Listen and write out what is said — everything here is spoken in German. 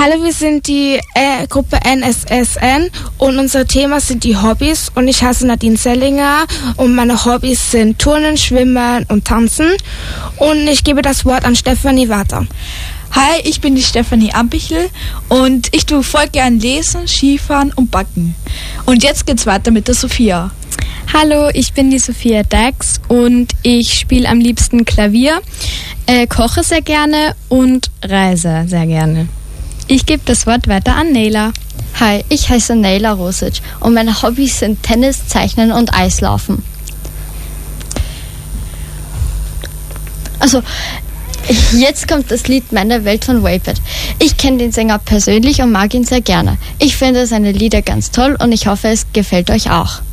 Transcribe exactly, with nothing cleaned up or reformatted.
Hallo, wir sind die äh, Gruppe N S S N und unser Thema sind die Hobbys und ich heiße Nadine Sellinger und meine Hobbys sind Turnen, Schwimmen und Tanzen und ich gebe das Wort an Stefanie weiter. Hi, ich bin die Stefanie Ampichel und ich tue voll gern lesen, Skifahren und backen. Und jetzt geht's weiter mit der Sophia. Hallo, ich bin die Sophia Dax und ich spiele am liebsten Klavier, äh, koche sehr gerne und reise sehr gerne. Ich gebe das Wort weiter an Nayla. Hi, ich heiße Nayla Rosic und meine Hobbys sind Tennis, Zeichnen und Eislaufen. Also, jetzt kommt das Lied Meine Welt von Waypad. Ich kenne den Sänger persönlich und mag ihn sehr gerne. Ich finde seine Lieder ganz toll und ich hoffe, es gefällt euch auch.